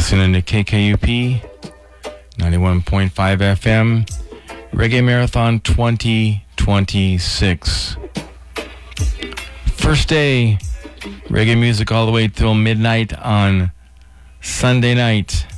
Listening to KKUP 91.5 FM, Reggae Marathon 2026. First day, reggae music all the way till midnight on Sunday night.